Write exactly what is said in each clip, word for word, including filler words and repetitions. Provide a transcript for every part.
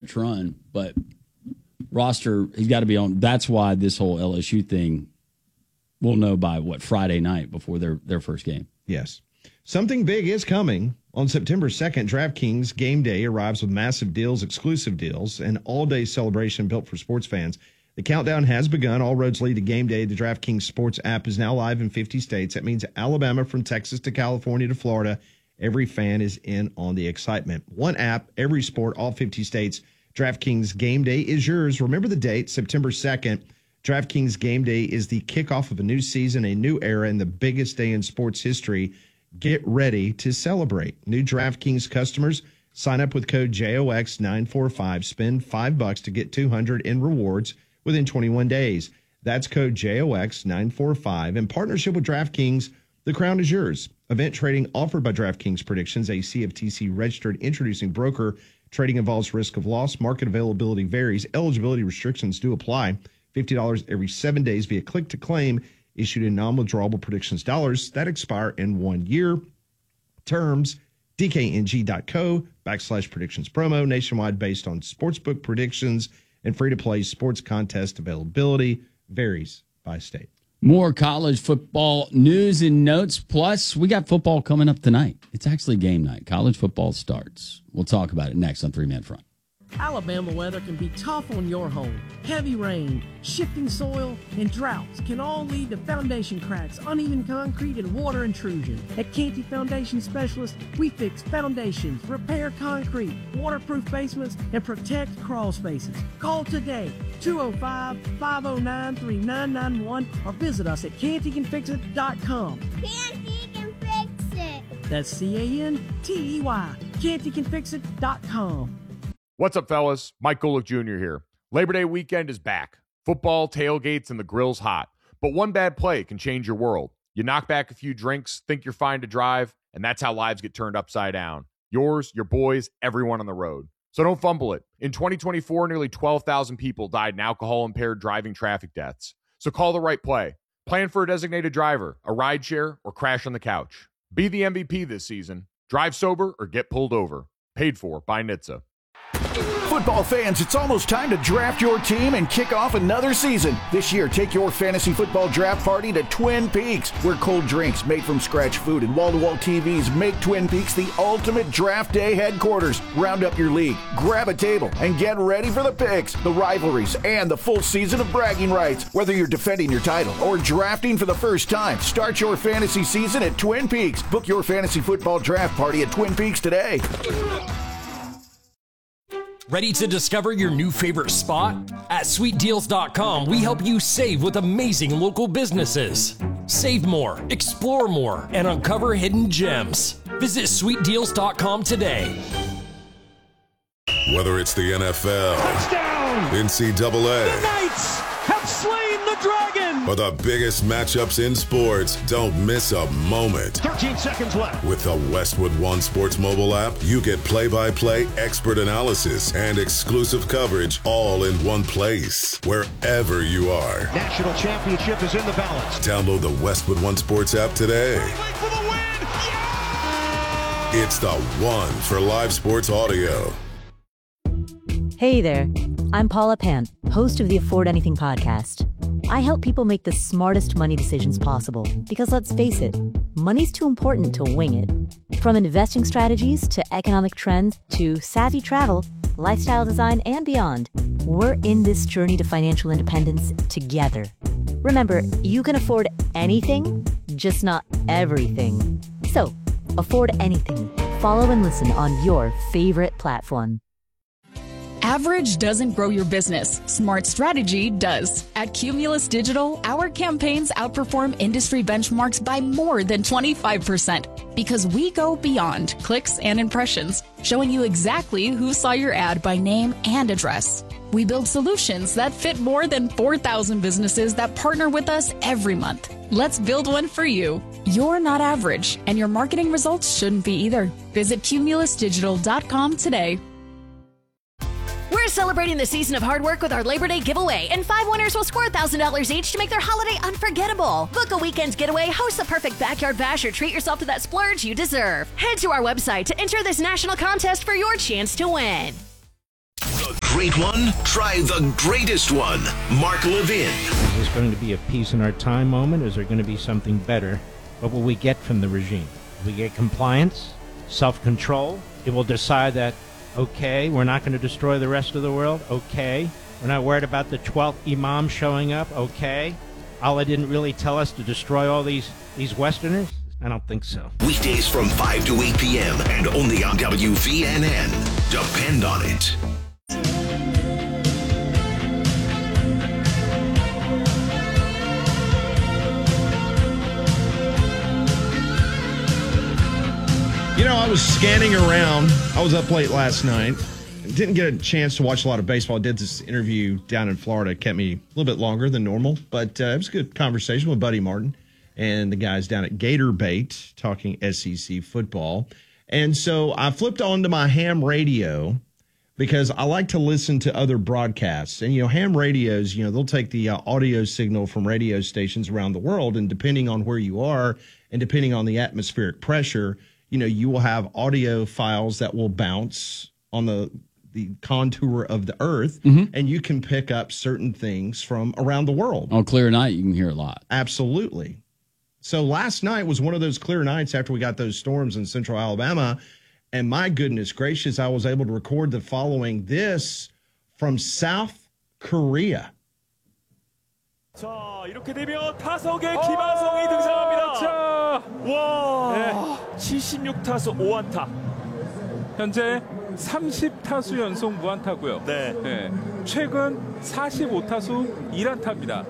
stretch run, but roster, he's got to be on. That's why this whole L S U thing, we'll know by, what, Friday night before their, their first game. Yes. Something big is coming. On September second, DraftKings Game Day arrives with massive deals, exclusive deals, and all-day celebration built for sports fans. The countdown has begun. All roads lead to Game Day. The DraftKings Sports app is now live in fifty states. That means Alabama, from Texas to California to Florida, every fan is in on the excitement. One app, every sport, all fifty states. DraftKings Game Day is yours. Remember the date, September second. DraftKings Game Day is the kickoff of a new season, a new era, and the biggest day in sports history. Get ready to celebrate. New DraftKings customers, sign up with code J O X nine four five. Spend five bucks to get two hundred in rewards within twenty-one days. That's code J O X nine four five. In partnership with DraftKings, the crown is yours. Event trading offered by DraftKings Predictions, a C F T C-registered introducing broker. Trading involves risk of loss. Market availability varies. Eligibility restrictions do apply. fifty dollars every seven days via click-to-claim. Issued in non-withdrawable predictions dollars that expire in one year. Terms, dkng.co backslash predictions promo, nationwide based on sportsbook predictions, and free-to-play sports contest availability varies by state. More college football news and notes. Plus, we got football coming up tonight. It's actually game night. College football starts. We'll talk about it next on Three Man Front. Alabama weather can be tough on your home. Heavy rain, shifting soil, and droughts can all lead to foundation cracks, uneven concrete, and water intrusion. At Canty Foundation Specialists, we fix foundations, repair concrete, waterproof basements, and protect crawl spaces. Call today, two oh five, five oh nine, three nine nine one, or visit us at canty can fix it dot com. Canty can fix it. That's C A N T E Y, canty can fix it dot com. What's up, fellas? Mike Golick Junior here. Labor Day weekend is back. Football, tailgates, and the grill's hot. But one bad play can change your world. You knock back a few drinks, think you're fine to drive, and that's how lives get turned upside down. Yours, your boys, everyone on the road. So don't fumble it. In twenty twenty-four, nearly twelve thousand people died in alcohol-impaired driving traffic deaths. So call the right play. Plan for a designated driver, a rideshare, or crash on the couch. Be the M V P this season. Drive sober or get pulled over. Paid for by N H T S A. Football fans, it's almost time to draft your team and kick off another season. This year, take your fantasy football draft party to Twin Peaks, where cold drinks, made from scratch food, and wall-to-wall T Vs make Twin Peaks the ultimate draft day headquarters. Round up your league, grab a table, and get ready for the picks, the rivalries, and the full season of bragging rights. Whether you're defending your title or drafting for the first time, start your fantasy season at Twin Peaks. Book your fantasy football draft party at Twin Peaks today. Ready to discover your new favorite spot? At sweet deals dot com, we help you save with amazing local businesses. Save more, explore more, and uncover hidden gems. Visit sweet deals dot com today. Whether it's the N F L, touchdown, N C double A, the Knights have slain the dragon, or the biggest matchups in sports, don't miss a moment. thirteen seconds left. With the Westwood One Sports mobile app, you get play-by-play expert analysis and exclusive coverage all in one place, wherever you are. National championship is in the balance. Download the Westwood One Sports app today. For the win. Yeah! It's the one for live sports audio. Hey there, I'm Paula Pant, host of the Afford Anything podcast. I help people make the smartest money decisions possible because, let's face it, money's too important to wing it. From investing strategies to economic trends to savvy travel, lifestyle design, and beyond, we're in this journey to financial independence together. Remember, you can afford anything, just not everything. So, afford anything. Follow and listen on your favorite platform. Average doesn't grow your business. Smart strategy does. At Cumulus Digital, our campaigns outperform industry benchmarks by more than twenty-five percent because we go beyond clicks and impressions, showing you exactly who saw your ad by name and address. We build solutions that fit more than four thousand businesses that partner with us every month. Let's build one for you. You're not average, and your marketing results shouldn't be either. Visit cumulus digital dot com today. We're celebrating the season of hard work with our Labor Day giveaway, and five winners will score one thousand dollars each to make their holiday unforgettable. Book a weekend's getaway, host the perfect backyard bash, or treat yourself to that splurge you deserve. Head to our website to enter this national contest for your chance to win. great one? Try the greatest one. Mark Levin. Is this going to be a peace in our time moment? Is there going to be something better? What will we get from the regime? We get compliance, self-control. It will decide that, okay, we're not going to destroy the rest of the world. Okay. We're not worried about the twelfth imam showing up. Okay. Allah didn't really tell us to destroy all these, these Westerners. I don't think so. Weekdays from five to eight p.m. and only on W V N N. Depend on it. You know, I was scanning around. I was up late last night. Didn't get a chance to watch a lot of baseball. I did this interview down in Florida. It kept me a little bit longer than normal, but uh, it was a good conversation with Buddy Martin and the guys down at Gator Bait talking S E C football. And so I flipped onto my ham radio because I like to listen to other broadcasts. And, you know, ham radios, you know, they'll take the uh, audio signal from radio stations around the world. And depending on where you are and depending on the atmospheric pressure, you know, you will have audio files that will bounce on the the contour of the earth, mm-hmm. and you can pick up certain things from around the world. On clear night, you can hear a lot. Absolutely. So last night was one of those clear nights after we got those storms in central Alabama, and my goodness gracious, I was able to record the following. This from South Korea. 자, 이렇게 되면 타석에 김하성이 등장합니다. 자, 와, 네, 칠십육 타수 오 안타. 현재 삼십 타수 연속 무안타고요. 네. 네. 최근 사십오 타수 일 안타입니다.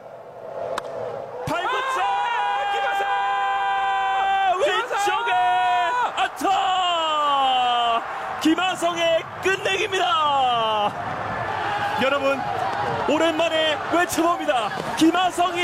팔 구째 김하성! 왼쪽에 안타! 김하성의 끝내기입니다. 여러분, 오랜만에 외쳐봅니다. 김하성이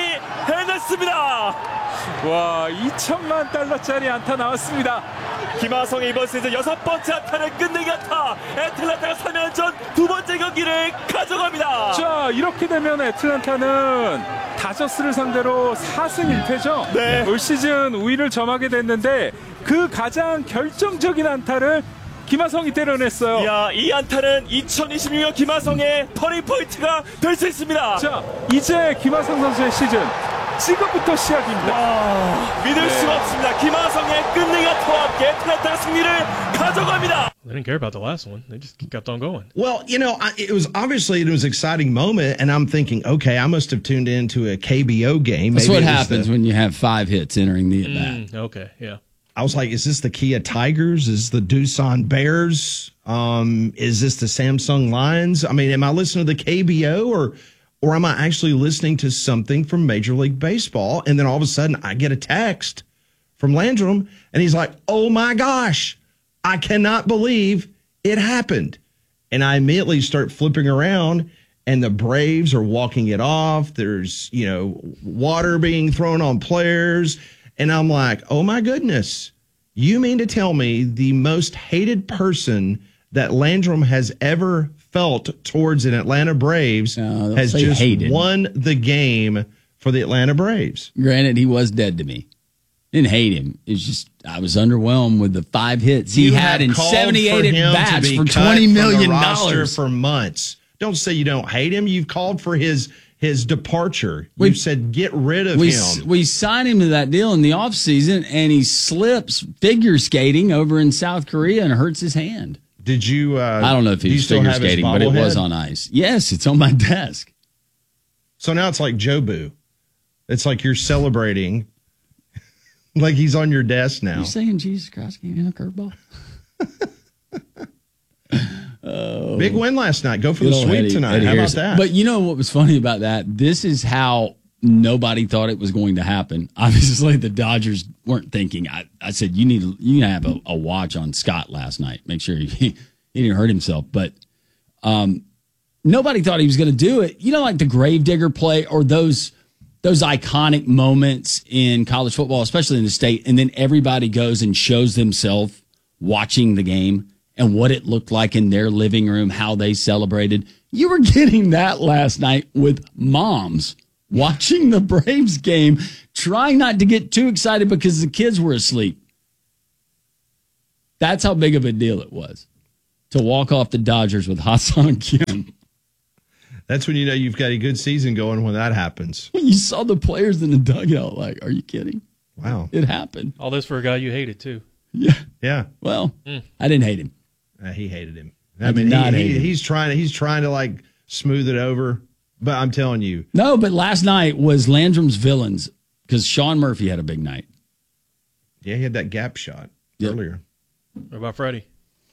해냈습니다. 와, 이천만 달러짜리 안타 나왔습니다. 김하성의 이번 시즌 여섯 번째 안타를 끝내기 안타. 애틀랜타가 삼 연전 두 번째 경기를 가져갑니다. 자, 이렇게 되면 애틀랜타는 다저스를 상대로 사 승 일 패죠. 네. 올 시즌 우위를 점하게 됐는데 그 가장 결정적인 안타를 김하성이 때려냈어요. 야, 이 안타는 이천이십육 년 김하성의 터닝 포인트가 될 수 있습니다. 자, 이제 김하성 선수의 시즌 지금부터 시작입니다. 와, 믿을 네. 수가 없습니다. 김하성의 끝내기 안타와 함께 애틀랜타가 승리를 가져갑니다. They didn't care about the last one. They just kept on going. Well, you know, I, it was obviously it was an exciting moment, and I'm thinking, okay, I must have tuned into a K B O game. That's Maybe what happens the, when you have five hits entering the at-bat. Mm, okay, yeah. I was like, is this the Kia Tigers? Is the Doosan Bears? Um, is this the Samsung Lions? I mean, am I listening to the K B O or or am I actually listening to something from Major League Baseball? And then all of a sudden I get a text from Landrum and he's like, oh my gosh, I cannot believe it happened. And I immediately start flipping around and the Braves are walking it off. There's, you know, water being thrown on players. And I'm like, oh, my goodness. You mean to tell me the most hated person that Landrum has ever felt towards an Atlanta Braves no, has just hated. won the game for the Atlanta Braves? Granted, he was dead to me. Didn't hate him. It's just I was underwhelmed with the five hits he you had in seventy-eight at bats for twenty million dollars for months. Don't say you don't hate him. You've called for his his departure. You said get rid of we, him. We signed him to that deal in the offseason, and he slips figure skating over in South Korea and hurts his hand. Did you? Uh, I don't know if he was figure skating, but it was on ice. Yes, it's on my desk. So now it's like Jobu. It's like you're celebrating, like he's on your desk now. You saying Jesus Christ gave him a curveball? Oh. Big win last night. Go for the sweep Eddie, tonight. Eddie How Harrison. about that? But you know what was funny about that? This is how nobody thought it was going to happen. Obviously, the Dodgers weren't thinking. I, I said, you need to, you need to have a, a watch on Scott last night. Make sure he, he didn't hurt himself. But um, nobody thought he was going to do it. You know, like the Gravedigger play or those those iconic moments in college football, especially in the state, and then everybody goes and shows themselves watching the game and what it looked like in their living room, how they celebrated. You were getting that last night with moms watching the Braves game, trying not to get too excited because the kids were asleep. That's how big of a deal it was to walk off the Dodgers with Ha-Seong Kim That's when you know you've got a good season going when that happens. When you saw the players in the dugout, like, are you kidding? Wow. It happened. All this for a guy you hated, too. Yeah. Yeah. Well, Mm. I didn't hate him. Uh, he hated him. I I, did mean, not he, hate he, him. he's trying to he's trying to like smooth it over. But I'm telling you, No, but last night was Landrum's villains because Sean Murphy had a big night. yeah, he had that gap shot Yep. earlier. What about Freddie?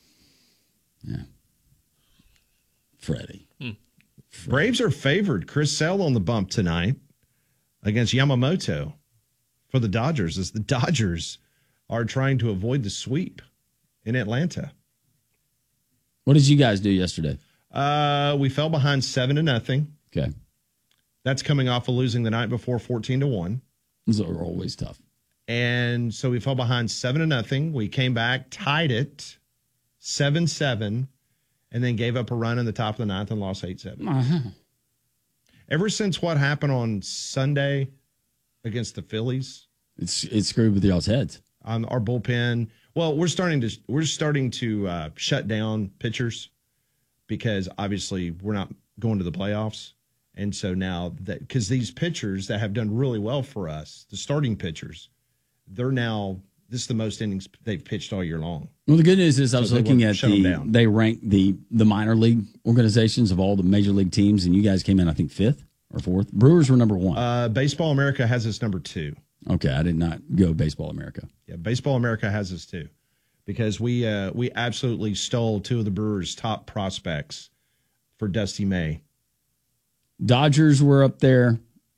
Freddie. Braves are favored. Chris Sale on the bump tonight against Yamamoto for the Dodgers as the Dodgers are trying to avoid the sweep in Atlanta. What did you guys do yesterday? Uh, we fell behind seven to nothing. Okay. That's coming off of losing the night before fourteen to one. Those are always tough. And so we fell behind seven to nothing. We came back, tied it seven seven, and then gave up a run in the top of the ninth and lost eight seven. Uh-huh. Ever since what happened on Sunday against the Phillies, It's it's screwed with y'all's heads. um, our bullpen. Well, we're starting to we're starting to uh, shut down pitchers because obviously we're not going to the playoffs, and so now that because these pitchers that have done really well for us, the starting pitchers, they're now this is the most innings they've pitched all year long. Well, the good news is I was So they looking won't at shut 'em the down. they ranked the the minor league organizations of all the major league teams, and you guys came in I think fifth or fourth. Brewers were number one. Uh, Baseball America has us number two. Okay, I did not go Baseball America. Yeah, Baseball America has us too, because we uh, we absolutely stole two of the Brewers' top prospects for Dusty May. Dodgers were up there.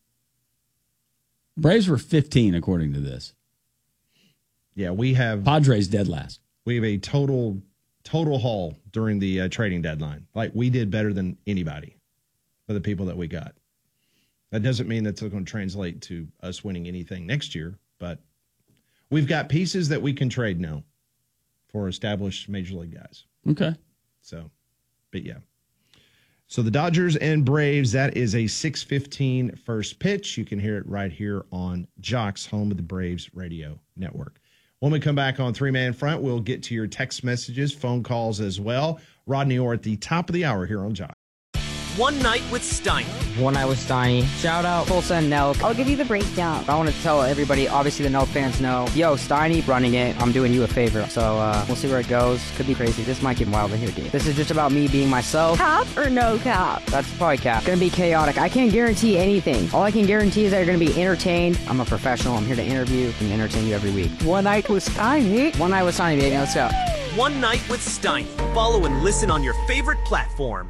Braves were fifteen according to this. Yeah, we have Padres dead last. we have a total total haul during the uh, trading deadline. Like we did better than anybody for the people that we got. That doesn't mean that's going to translate to us winning anything next year, but we've got pieces that we can trade now for established major league guys. Okay. So, but yeah. So the Dodgers and Braves, that is a six fifteen first pitch. You can hear it right here on Jock's, home of the Braves radio network. When we come back on Three Man Front, we'll get to your text messages, phone calls as well. Rodney Orr at the top of the hour here on Jock. One Night with Steiny. One Night with Steiny. Shout out Tulsa and Nelk. I'll give you the breakdown. I want to tell everybody, obviously the Nelk fans know, yo, Steiny running it. I'm doing you a favor. So uh, we'll see where it goes. Could be crazy. This might get wild in here, dude. This is just about me being myself. Cap or no cap? That's probably cap. Gonna be chaotic. I can't guarantee anything. All I can guarantee is that you're gonna be entertained. I'm a professional. I'm here to interview and entertain you every week. One Night with Steiny. One Night with Steiny, baby. Let's go. One Night with Steiny. Follow and listen on your favorite platform.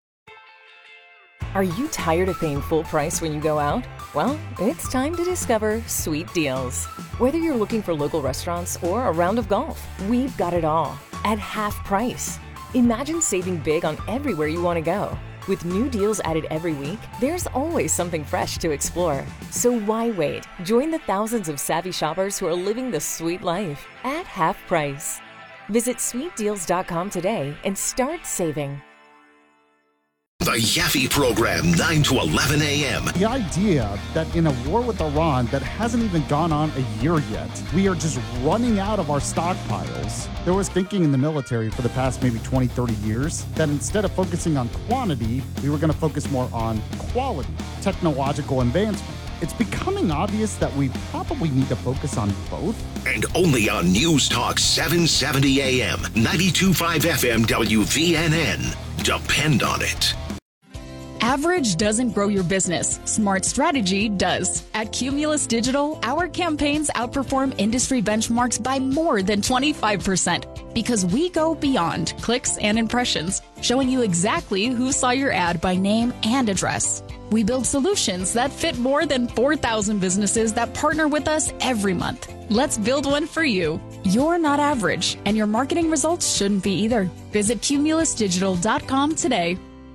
Are you tired of paying full price when you go out? Well, it's time to discover Sweet Deals. Whether you're looking for local restaurants or a round of golf, we've got it all at half price. Imagine saving big on everywhere you want to go. With new deals added every week, there's always something fresh to explore. So why wait? Join the thousands of savvy shoppers who are living the sweet life at half price. Visit sweet deals dot com today and start saving. The Yaffe Program, nine to eleven a.m. The idea that in a war with Iran that hasn't even gone on a year yet, we are just running out of our stockpiles. There was thinking in the military for the past maybe twenty, thirty years that instead of focusing on quantity, we were going to focus more on quality, technological advancement. It's becoming obvious that we probably need to focus on both. And only on News Talk seven seventy a.m., ninety-two point five F M W V N N. Depend on it. Average doesn't grow your business. Smart strategy does. At Cumulus Digital, our campaigns outperform industry benchmarks by more than twenty-five percent because we go beyond clicks and impressions, showing you exactly who saw your ad by name and address. We build solutions that fit more than four thousand businesses that partner with us every month. Let's build one for you. You're not average, and your marketing results shouldn't be either. Visit cumulus digital dot com today.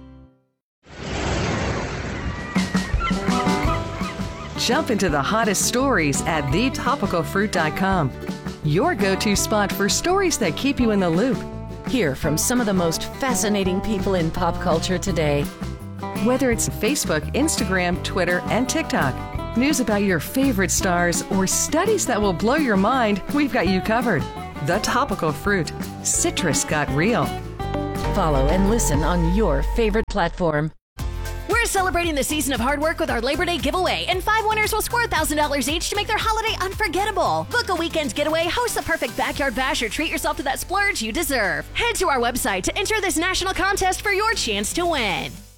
Jump into the hottest stories at the topical fruit dot com. Your go-to spot for stories that keep you in the loop. Hear from some of the most fascinating people in pop culture today. Whether it's Facebook, Instagram, Twitter, and TikTok, news about your favorite stars, or studies that will blow your mind, we've got you covered. The Topical Fruit. Citrus got real. Follow and listen on your favorite platform. We're celebrating the season of hard work with our Labor Day giveaway, and five winners will score one thousand dollars each to make their holiday unforgettable. Book a weekend's getaway, host the perfect backyard bash, or treat yourself to that splurge you deserve. Head to our website to enter this national contest for your chance to win.